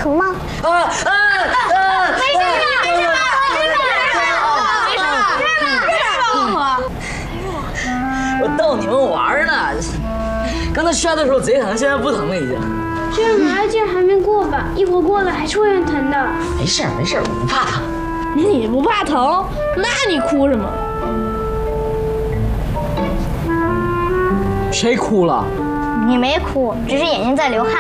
疼吗？ 没事吧？我逗你们玩呢。刚才摔的时候贼疼，现在不疼了已经。 这麻药劲还没过吧？一会儿过了还是会很疼的。 没事，我不怕疼。 你不怕疼？那你哭什么？ 谁哭了？ 你没哭，只是眼睛在流汗。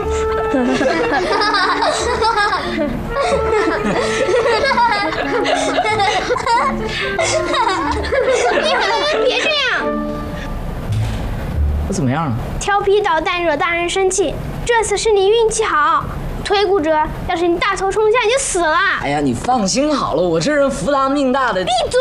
别这样， 我怎么样了？ 调皮捣蛋惹大人生气。这次是你运气好，腿骨折，要是你大头冲下你就死了。 哎呀，你放心好了，我这人福大命大的。 闭嘴！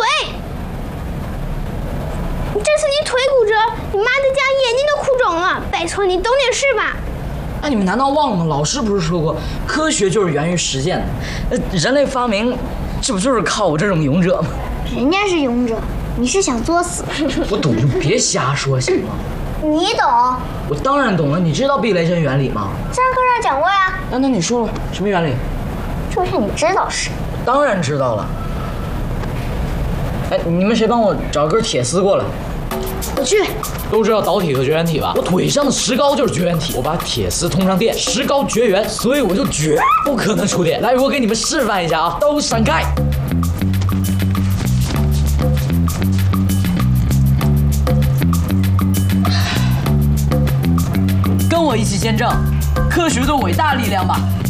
这次你腿骨折，你妈在家眼睛都哭肿了。拜托你懂点事吧。 那你们难道忘了吗？老师不是说过，科学就是源于实践的。人类发明，这不就是靠我这种勇者吗？ 人家是勇者，你是想作死。 我懂就别瞎说行吗？ 你懂？ 我当然懂了。你知道避雷针原理吗？ 自然课上讲过呀。 那你说说什么原理？ 就是你知道是。 当然知道了。哎，你们谁帮我找根铁丝过来？ 我去。 都知道导体和绝缘体吧？ 我腿上的石膏就是绝缘体， 我把铁丝通上电，石膏绝缘，所以我就绝不可能触电。来，我给你们示范一下啊，都闪开！ 跟我一起见证科学的伟大力量吧！